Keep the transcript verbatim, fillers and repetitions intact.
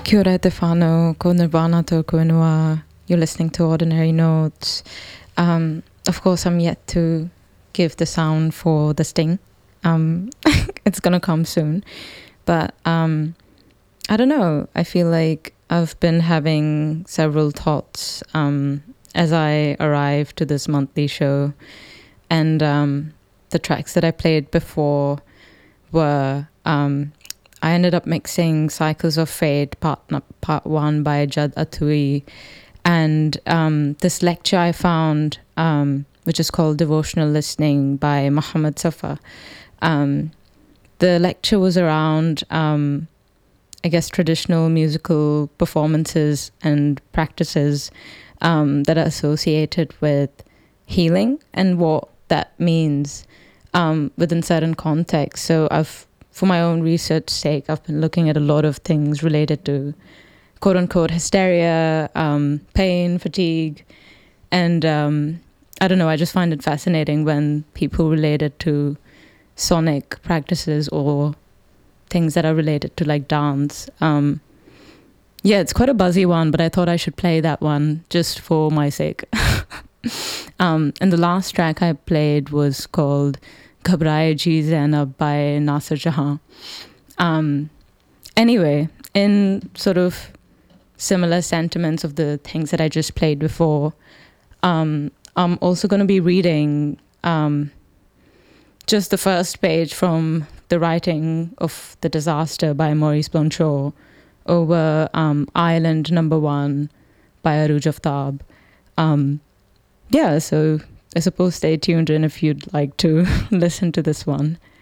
Kia ora te whānau, ko Nirvana tōku ingoa. You're listening to Ordinary Notes. Um, of course, I'm yet to give the sound for the sting. Um, it's gonna come soon. But um, I don't know. I feel like I've been having several thoughts um, as I arrive to this monthly show. And um, the tracks that I played before were... Um, I ended up mixing Cycles of Fate, part, part one by Jad Atui. And um, this lecture I found, um, which is called Devotional Listening by Muhammad Safa. Um, the lecture was around, um, I guess, traditional musical performances and practices um, that are associated with healing and what that means um, within certain contexts. So I've For my own research sake, I've been looking at a lot of things related to quote-unquote hysteria, um, pain, fatigue, and um, I don't know, I just find it fascinating when people relate it to sonic practices or things that are related to like dance. Um, yeah, it's quite a buzzy one, but I thought I should play that one just for my sake. um, and the last track I played was called Ghabraye Ji Zainab by Nasir Jahan. Um, anyway, in sort of similar sentiments of the things that I just played before, um, I'm also going to be reading um, just the first page from the writing of The Disaster by Maurice Blanchot over um, Island Number One by Arooj Aftab. Um, yeah, so I suppose stay tuned in if you'd like to listen to this one.